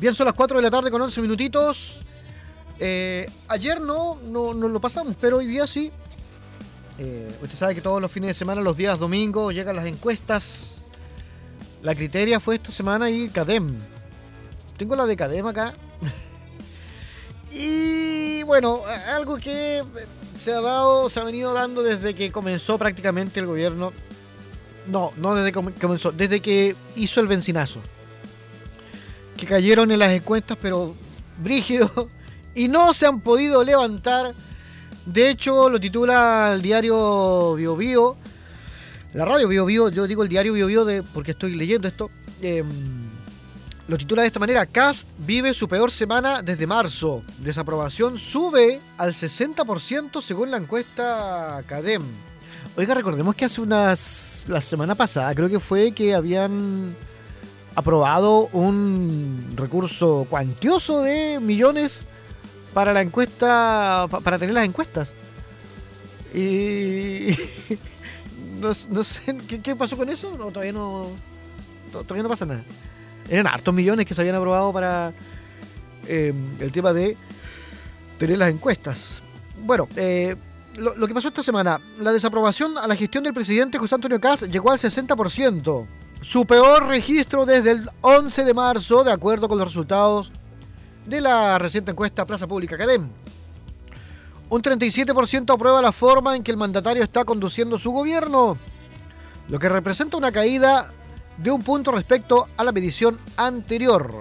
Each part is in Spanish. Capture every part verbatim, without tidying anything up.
Bien, son las cuatro de la tarde con once minutitos. Eh, ayer no, no, no lo pasamos, pero hoy día sí. Eh, usted sabe que todos los fines de semana, los días domingos, llegan las encuestas. La Criteria fue esta semana y Cadem. Tengo la de Cadem acá. Y bueno, algo que se ha dado, se ha venido dando desde que comenzó prácticamente el gobierno. No, no desde que comenzó, desde que hizo el bencinazo. Que cayeron en las encuestas, pero brígido, y no se han podido levantar. De hecho, lo titula el diario Bio Bio, la radio Bio Bio, yo digo el diario Bio Bio de, porque estoy leyendo esto. Eh, lo titula de esta manera: Kast vive su peor semana desde marzo. Desaprobación sube al sesenta por ciento según la encuesta Cadem. Oiga, recordemos que hace unas... la semana pasada creo que fue que habían aprobado un recurso cuantioso de millones para la encuesta, para tener las encuestas. Y no, no sé ¿qué, qué pasó con eso. No, todavía no, todavía no pasa nada. Eran hartos millones que se habían aprobado para eh, el tema de tener las encuestas. Bueno, eh, lo, lo que pasó esta semana, la desaprobación a la gestión del presidente José Antonio Kast llegó al sesenta por ciento. Su peor registro desde el once de marzo, de acuerdo con los resultados de la reciente encuesta Plaza Pública Cadem. Un treinta y siete por ciento aprueba la forma en que el mandatario está conduciendo su gobierno, lo que representa una caída de un punto respecto a la medición anterior.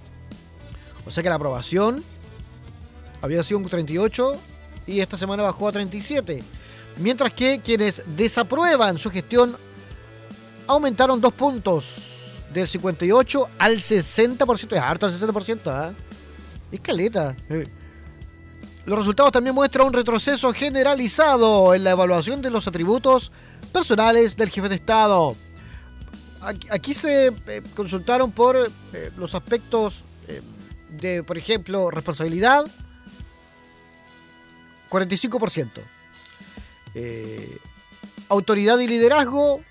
O sea que la aprobación había sido un treinta y ocho y esta semana bajó a treinta y siete. Mientras que quienes desaprueban su gestión aumentaron dos puntos, del cincuenta y ocho al sesenta por ciento. Es harto el sesenta por ciento, ¿eh? Es caleta. Eh. Los resultados también muestran un retroceso generalizado en la evaluación de los atributos personales del jefe de Estado. Aquí, aquí se eh, consultaron por eh, los aspectos eh, de, por ejemplo, responsabilidad, cuarenta y cinco por ciento. Eh, autoridad y liderazgo,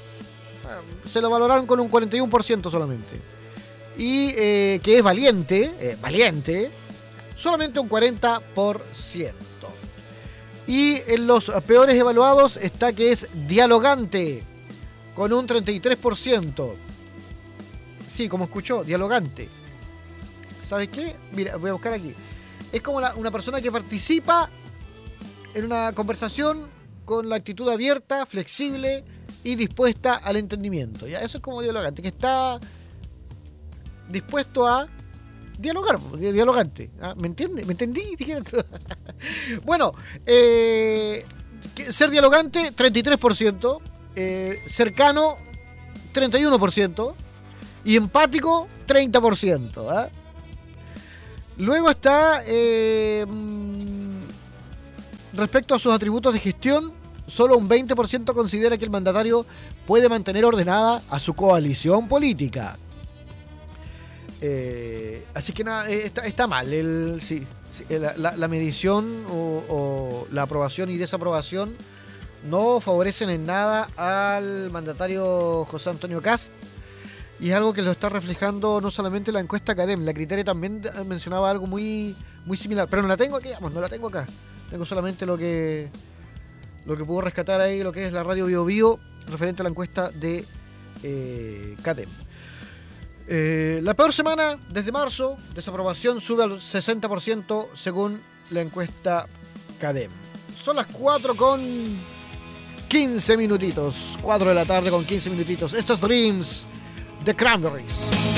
se lo valoraron con un cuarenta y uno por ciento solamente. Y eh, que es valiente, eh, valiente, solamente un cuarenta por ciento. Y en los peores evaluados está que es dialogante, con un treinta y tres por ciento. Sí, como escuchó, dialogante. ¿Sabes qué? Mira, voy a buscar aquí. Es como la, una persona que participa en una conversación con la actitud abierta, flexible y dispuesta al entendimiento. ¿Ya? Eso es como dialogante, que está dispuesto a dialogar, dialogante. ¿Ah? ¿Me entiende? ¿Me entendí? Bueno, eh, ser dialogante, treinta y tres por ciento. Eh, cercano, treinta y uno por ciento. Y empático, treinta por ciento. ¿Ah? Luego está eh, respecto a sus atributos de gestión, solo un veinte por ciento considera que el mandatario puede mantener ordenada a su coalición política. Eh, así que nada, está, está mal. El, sí, sí, la, la, la medición o, o la aprobación y desaprobación no favorecen en nada al mandatario José Antonio Kast. Y es algo que lo está reflejando no solamente la encuesta Cadem, la Criteria también mencionaba algo muy, muy similar. Pero no la tengo aquí, vamos, no la tengo acá. Tengo solamente lo que... lo que puedo rescatar ahí, lo que es la radio Bio Bio, referente a la encuesta de eh, Cadem. Eh, la peor semana desde marzo, desaprobación sube al sesenta por ciento según la encuesta Cadem. Son las cuatro con quince minutitos. cuatro de la tarde con quince minutitos. Esto es Dreams de Cranberries.